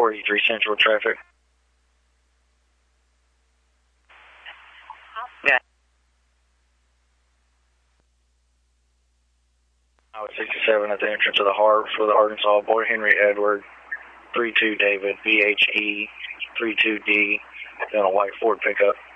483 Central traffic. Yeah. Highway 67 at the entrance of the Harbor for the Arkansas Boy Henry Edward 32 David VHE 32D, then a white Ford pickup.